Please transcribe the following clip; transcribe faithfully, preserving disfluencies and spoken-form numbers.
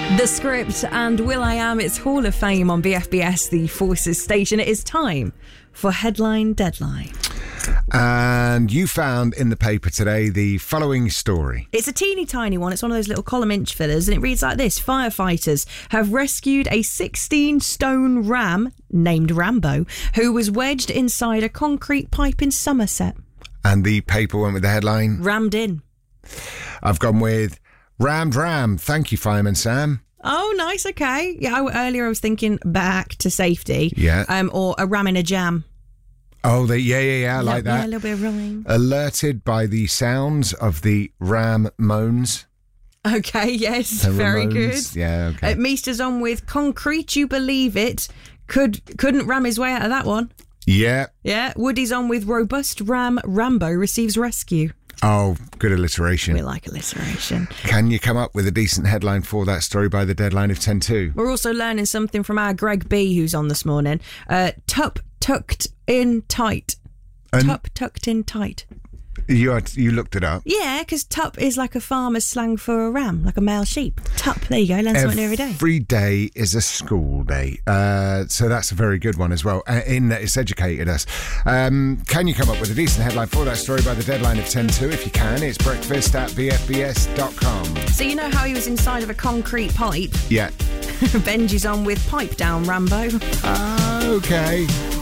The Script and will.i.am. It's Hall of Fame on B F B S, the Forces station. It is time for Headline Deadline. And you found in the paper today the following story. It's a teeny tiny one. It's one of those little column inch fillers, and it reads like this. Firefighters have rescued a sixteen stone ram named Rambo who was wedged inside a concrete pipe in Somerset. And the paper went with the headline. Rammed in. I've gone with Rammed Ram. Thank you, Fireman Sam. Oh, nice. Okay. Yeah. I, earlier I was thinking back to safety. Yeah. Um, or a ram in a jam. Oh, the, yeah, yeah, yeah. I like yeah, that. A little bit of rowing. Alerted by the sounds of the ram moans. Okay. Yes. The very Ramones. good. Yeah. Okay. Uh, Meester's on with concrete. You believe it? Could couldn't ram his way out of that one. Yeah. Yeah. Woody's on with robust ram. Rambo receives rescue. Oh, good alliteration. We like alliteration. Can you come up with a decent headline for that story by the deadline of ten two? We're also learning something from our Greg B, who's on this morning. Uh, tup tucked in tight. And tup tucked in tight. You are, you looked it up. Yeah, because tup is like a farmer's slang for a ram, like a male sheep. Tup, there you go, learn something new every day. Every day is a school day. Uh, so that's a very good one as well, uh, in that it's educated us. Um, can you come up with a decent headline for that story by the deadline of ten two? If you can, it's breakfast at b f b s dot com. So you know how he was inside of a concrete pipe? Yeah. Benji's on with pipe down, Rambo. Ah, okay.